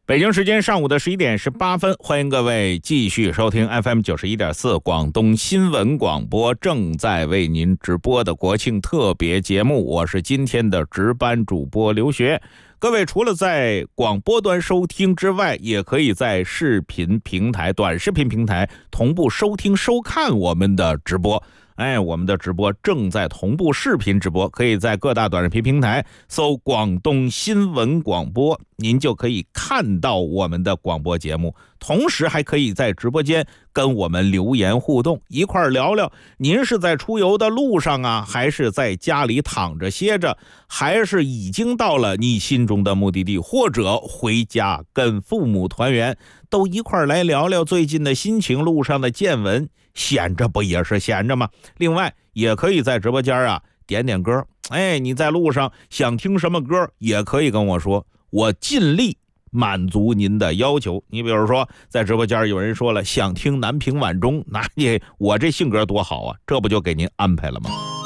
北京时间上午的11点18分，欢迎各位继续收听 FM 91.4广东新闻广播正在为您直播的国庆特别节目，我是今天的值班主播刘学。各位除了在广播端收听之外，也可以在视频平台、短视频平台同步收听收看我们的直播。我们的直播正在同步视频直播，可以在各大短视频平台搜广东新闻广播，您就可以看到我们的广播节目，同时还可以在直播间跟我们留言互动，一块儿聊聊您是在出游的路上啊，还是在家里躺着歇着，还是已经到了你心中的目的地，或者回家跟父母团圆，都一块儿来聊聊最近的心情，路上的见闻，闲着不也是闲着吗？另外也可以在直播间啊点点歌，你在路上想听什么歌也可以跟我说，我尽力满足您的要求。你比如说在直播间有人说了想听南屏晚钟，那我这性格多好啊，这不就给您安排了吗？